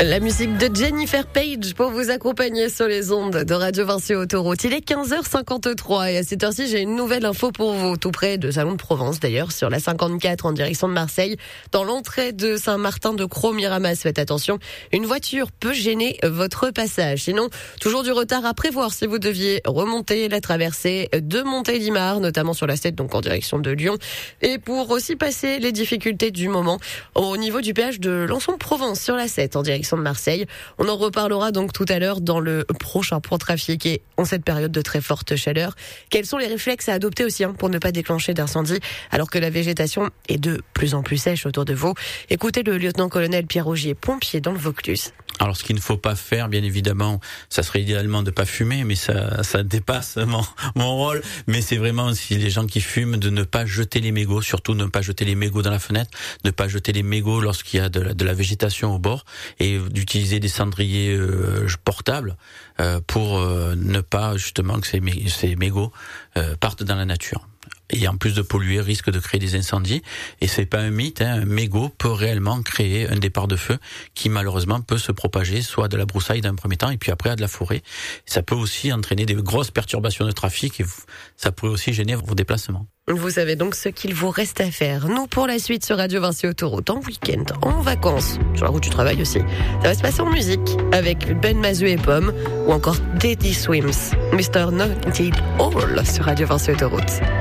La musique de Jennifer Page pour vous accompagner sur les ondes de Radio Vinci Autoroute. Il est 15h53 et à cette heure-ci, j'ai une nouvelle info pour vous, tout près de Salon de Provence d'ailleurs, sur la 54 en direction de Marseille. Dans l'entrée de Saint-Martin de Cros-Miramas, faites attention, une voiture peut gêner votre passage. Sinon, toujours du retard à prévoir si vous deviez remonter la traversée de Montélimar, notamment sur la 7, donc en direction de Lyon. Et pour aussi passer les difficultés du moment, au niveau du péage de Lançon-Provence sur la 7, en direction de Marseille. On en reparlera donc tout à l'heure dans le prochain point trafic et en cette période de très forte chaleur. Quels sont les réflexes à adopter aussi pour ne pas déclencher d'incendie alors que la végétation est de plus en plus sèche autour de vous? Écoutez le lieutenant-colonel Pierre Augier, pompier dans le Vaucluse. Alors ce qu'il ne faut pas faire, bien évidemment, ça serait idéalement de pas fumer, mais ça dépasse mon rôle. Mais c'est vraiment aussi les gens qui fument de ne pas jeter les mégots, surtout ne pas jeter les mégots dans la fenêtre, ne pas jeter les mégots lorsqu'il y a de la végétation au bord, et d'utiliser des cendriers portables pour ne pas justement que ces mégots partent dans la nature. Et en plus de polluer, risque de créer des incendies. Et c'est pas un mythe, un mégot peut réellement créer un départ de feu qui malheureusement peut se propager, soit de la broussaille d'un premier temps, et puis après à de la forêt. Ça peut aussi entraîner des grosses perturbations de trafic, et ça pourrait aussi gêner vos déplacements. Vous savez donc ce qu'il vous reste à faire. Nous, pour la suite sur Radio Vinci Autoroute, en week-end, en vacances, sur la route du travail aussi. Ça va se passer en musique, avec Ben Mazu et Pomme, ou encore Daddy Swims, Mr. Not All sur Radio Vinci Autoroute.